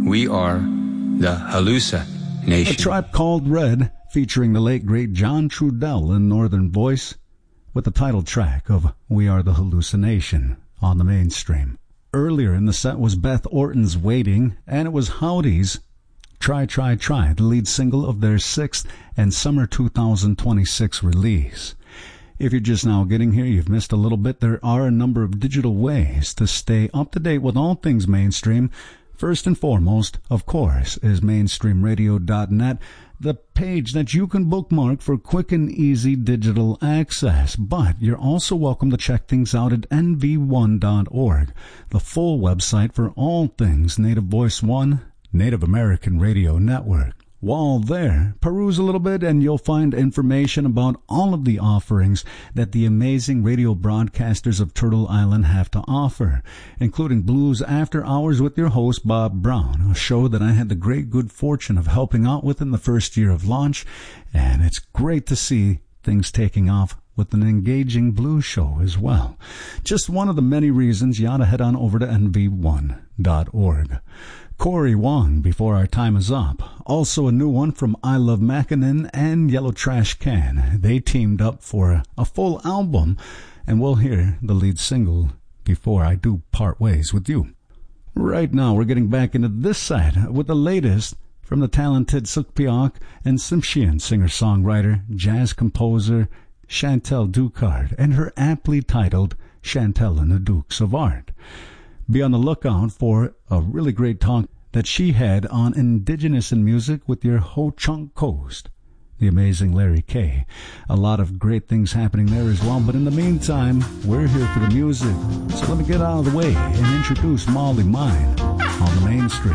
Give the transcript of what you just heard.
We are the Hallucination. A Tribe Called Red, featuring the late great John Trudell in Northern Voice, with the title track of We Are the Hallucination on the Mainstream. Earlier in the set was Beth Orton's Waiting, and it was Howdy's Try, Try, Try, the lead single of their 6th and summer 2026 release. If you're just now getting here, you've missed a little bit. There are a number of digital ways to stay up to date with all things mainstream. First and foremost, of course, is mainstreamradio.net, the page that you can bookmark for quick and easy digital access. But you're also welcome to check things out at nv1.org, the full website for all things Native Voice One, Native American Radio Network. While there, peruse a little bit and you'll find information about all of the offerings that the amazing radio broadcasters of Turtle Island have to offer, including Blues After Hours with your host, Bob Brown, a show that I had the great good fortune of helping out with in the first year of launch, and it's great to see things taking off with an engaging blues show as well. Just one of the many reasons you ought to head on over to nv1.org. Corey Wong, Before Our Time Is Up. Also a new one from I Love Mackinnon and Yellow Trash Can. They teamed up for a full album, and we'll hear the lead single, Before I Do Part Ways With You. Right now, we're getting back into this set with the latest from the talented Sukpiok and Tsimshian singer-songwriter, jazz composer Chantel Ducard, and her aptly titled Chantel and the Dukes of Art. Be on the lookout for a really great talk that she had on Indigenous in Music with your Ho Chunk Coast, the amazing Larry Kay. A lot of great things happening there as well, but in the meantime, we're here for the music. So let me get out of the way and introduce Molly Mine.